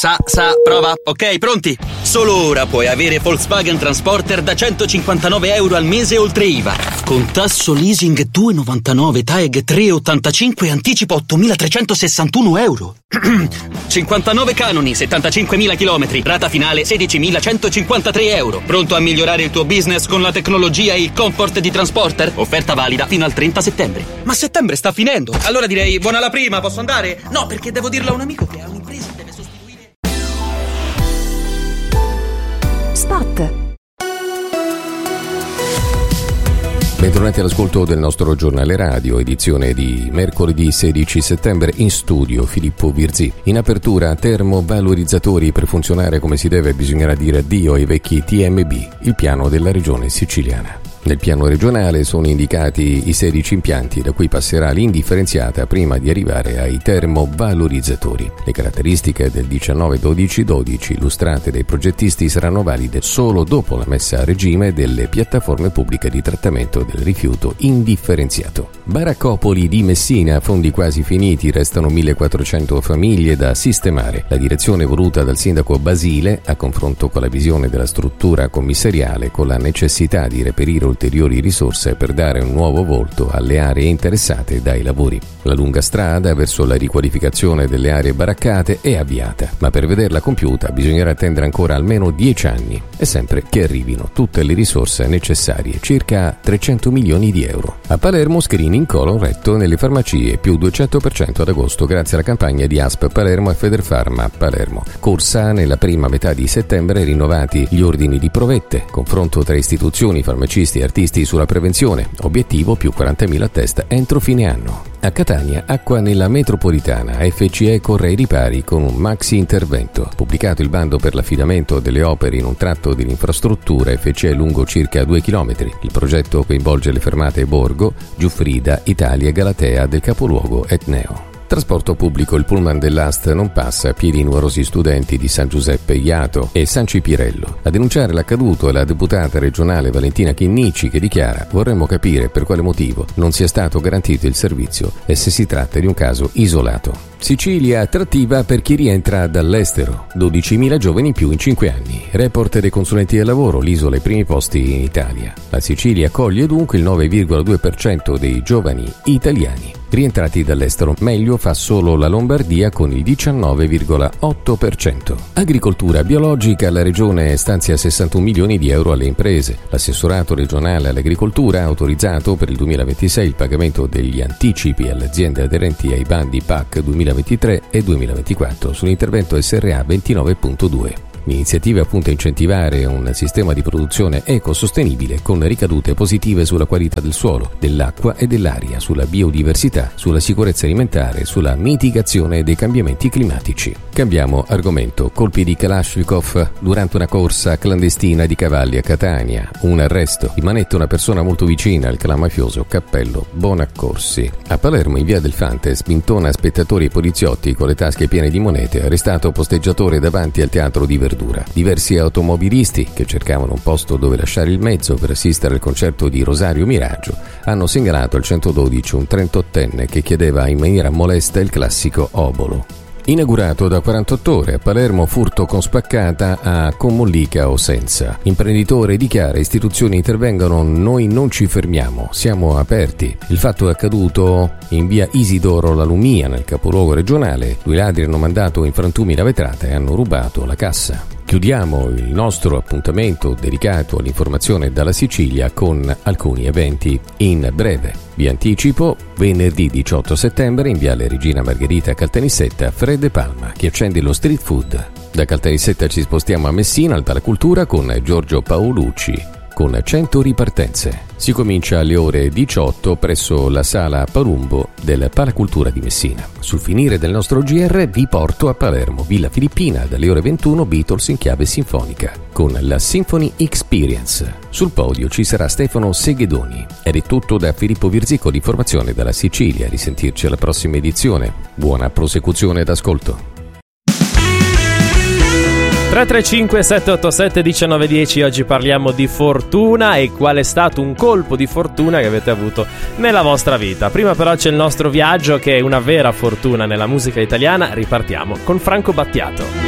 Prova. Ok, pronti? Solo ora puoi avere Volkswagen Transporter da €159 al mese oltre IVA. Con tasso leasing 2,99, TAEG 3,85 e anticipo €8.361. 59 canoni, 75.000 chilometri, rata finale €16.153. Pronto a migliorare il tuo business con la tecnologia e il comfort di Transporter? Offerta valida fino al 30 settembre. Ma settembre sta finendo. Allora direi buona la prima, posso andare? No, perché devo dirlo a un amico che ha un'impresa e deve sostituire. Spot. Bentornati all'ascolto del nostro giornale radio, edizione di mercoledì 16 settembre, in studio Filippo Virzì. In apertura, termovalorizzatori. Per funzionare come si deve bisognerà dire addio ai vecchi TMB, il piano della regione siciliana. Nel piano regionale sono indicati i 16 impianti da cui passerà l'indifferenziata prima di arrivare ai termovalorizzatori. Le caratteristiche del 19-12-12 illustrate dai progettisti saranno valide solo dopo la messa a regime delle piattaforme pubbliche di trattamento del rifiuto indifferenziato. Baraccopoli di Messina, fondi quasi finiti, restano 1.400 famiglie da sistemare. La direzione voluta dal sindaco Basile, a confronto con la visione della struttura commissariale, con la necessità di reperire ulteriori risorse per dare un nuovo volto alle aree interessate dai lavori. La lunga strada verso la riqualificazione delle aree baraccate è avviata, ma per vederla compiuta bisognerà attendere ancora almeno 10 anni e sempre che arrivino tutte le risorse necessarie, circa 300 milioni di euro. A Palermo screening colon retto nelle farmacie, più 200% ad agosto grazie alla campagna di ASP Palermo e Federfarma Palermo. Corsa nella prima metà di settembre, rinnovati gli ordini di provette, confronto tra istituzioni, farmacisti e artisti sulla prevenzione, obiettivo più 40.000 test entro fine anno. A Catania, acqua nella metropolitana, FCE corre ai ripari con un maxi intervento. Pubblicato il bando per l'affidamento delle opere in un tratto dell'infrastruttura FCE lungo circa 2 km. Il progetto coinvolge le fermate Borgo, Giuffrida, Italia e Galatea del capoluogo etneo. Trasporto pubblico, il pullman dell'Ast non passa, a piedi numerosi studenti di San Giuseppe Iato e San Cipirello. A denunciare l'accaduto è la deputata regionale Valentina Chinnici, che dichiara: vorremmo capire per quale motivo non sia stato garantito il servizio e se si tratta di un caso isolato. Sicilia attrattiva per chi rientra dall'estero, 12.000 giovani in più in 5 anni. Report dei consulenti del lavoro, l'isola ai primi posti in Italia. La Sicilia accoglie dunque il 9,2% dei giovani italiani rientrati dall'estero. Meglio fa solo la Lombardia con il 19,8%. Agricoltura biologica, la regione stanzia 61 milioni di euro alle imprese. L'assessorato regionale all'agricoltura ha autorizzato per il 2026 il pagamento degli anticipi alle aziende aderenti ai bandi PAC 2023 e 2024 sull'intervento SRA 29.2. L'iniziativa punta a incentivare un sistema di produzione ecosostenibile con ricadute positive sulla qualità del suolo, dell'acqua e dell'aria, sulla biodiversità, sulla sicurezza alimentare e sulla mitigazione dei cambiamenti climatici. Cambiamo argomento. Colpi di Kalashnikov durante una corsa clandestina di cavalli a Catania. Un arresto. In manetta una persona molto vicina al clan mafioso Cappello Bonaccorsi. A Palermo, in via del Fante, spintona spettatori e poliziotti con le tasche piene di monete, arrestato posteggiatore davanti al teatro di Verdura. Diversi automobilisti che cercavano un posto dove lasciare il mezzo per assistere al concerto di Rosario Miraggio hanno segnalato al 112 un 38enne che chiedeva in maniera molesta il classico obolo. Inaugurato da 48 ore a Palermo, furto con spaccata a Comollica o senza. Imprenditore dichiara: istituzioni intervengono, noi non ci fermiamo, siamo aperti. Il fatto è accaduto in via Isidoro La Lumia, nel capoluogo regionale. 2 ladri hanno mandato in frantumi la vetrata e hanno rubato la cassa. Chiudiamo il nostro appuntamento dedicato all'informazione dalla Sicilia con alcuni eventi in breve. Vi anticipo: venerdì 18 settembre in viale Regina Margherita a Caltanissetta, Fred Palma, che accende lo street food. Da Caltanissetta ci spostiamo a Messina, al Paracultura, con Giorgio Paolucci, con 100 ripartenze. Si comincia alle ore 18 presso la sala Palumbo del Paracultura di Messina. Sul finire del nostro GR vi porto a Palermo, Villa Filippina, dalle ore 21 Beatles in chiave sinfonica, con la Symphony Experience. Sul podio ci sarà Stefano Seghedoni. Ed è tutto da Filippo Virzicco di Formazione dalla Sicilia. Risentirci alla prossima edizione. Buona prosecuzione d'ascolto. 335 787 1910. Oggi parliamo di fortuna e qual è stato un colpo di fortuna che avete avuto nella vostra vita. Prima però c'è il nostro viaggio, che è una vera fortuna nella musica italiana. Ripartiamo con Franco Battiato.